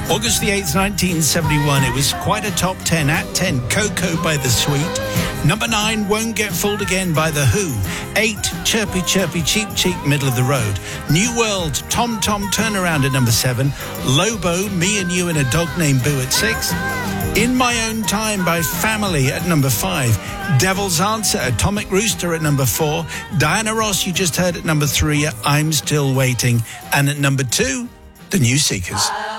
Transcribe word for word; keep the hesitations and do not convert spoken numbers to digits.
August the eighth, nineteen seventy-one. It was quite a top ten. At ten, Coco by The Sweet. Number nine, Won't Get Fooled Again by The Who. Eight, Chirpy Chirpy Cheep Cheep, Middle of the Road. New World, Tom Tom Turnaround at number seven. Lobo, Me and You and a Dog Named Boo at six. In My Own Time by Family at number five. Devil's Answer, Atomic Rooster at number four. Diana Ross, you just heard at number three. I'm Still Waiting. And at number two, The New Seekers.